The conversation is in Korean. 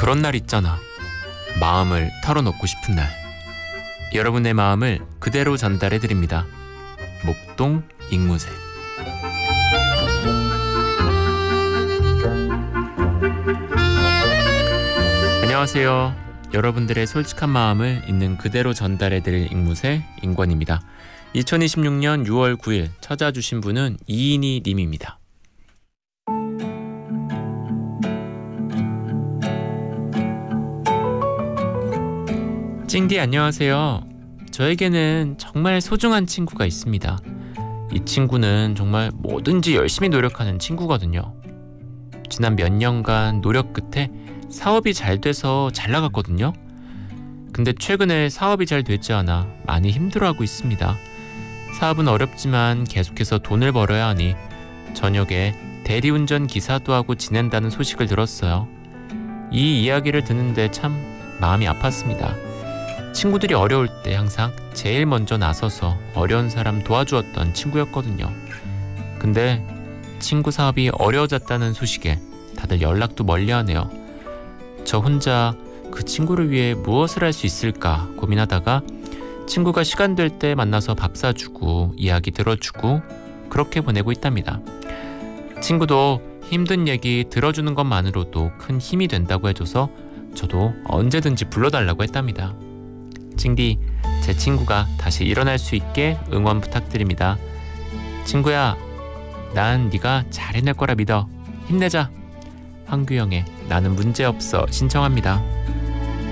그런 날 있잖아. 마음을 털어놓고 싶은 날. 여러분의 마음을 그대로 전달해드립니다. 목동 잉무새. 안녕하세요. 여러분들의 솔직한 마음을 있는 그대로 전달해드릴 잉무새 잉권입니다. 2026년 6월 9일 찾아주신 분은 이인희 님입니다. 찡디 안녕하세요. 저에게는 정말 소중한 친구가 있습니다. 이 친구는 정말 뭐든지 열심히 노력하는 친구거든요. 지난 몇 년간 노력 끝에 사업이 잘 돼서 잘 나갔거든요. 근데 최근에 사업이 잘 되지 않아 많이 힘들어하고 있습니다. 사업은 어렵지만 계속해서 돈을 벌어야 하니 저녁에 대리운전 기사도 하고 지낸다는 소식을 들었어요. 이 이야기를 듣는데 참 마음이 아팠습니다. 친구들이 어려울 때 항상 제일 먼저 나서서 어려운 사람 도와주었던 친구였거든요. 근데 친구 사업이 어려워졌다는 소식에 다들 연락도 멀리하네요. 저 혼자 그 친구를 위해 무엇을 할 수 있을까 고민하다가 친구가 시간 될 때 만나서 밥 사주고 이야기 들어주고 그렇게 보내고 있답니다. 친구도 힘든 얘기 들어주는 것만으로도 큰 힘이 된다고 해줘서 저도 언제든지 불러달라고 했답니다. 찡디, 제 친구가 다시 일어날 수 있게 응원 부탁드립니다. 친구야, 난 네가 잘 해낼 거라 믿어. 힘내자. 황규영의 나는 문제없어 신청합니다.